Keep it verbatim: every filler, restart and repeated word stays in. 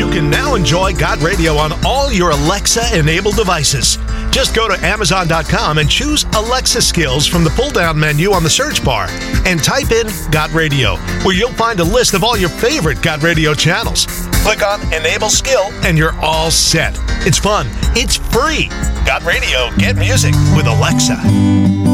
You can now enjoy Got Radio on all your Alexa-enabled devices. Just go to Amazon dot com and choose Alexa Skills from the pull-down menu on the search bar and type in Got Radio, where you'll find a list of all your favorite Got Radio channels. Click on Enable Skill and you're all set. It's fun. It's free. Got Radio. Get music with Alexa.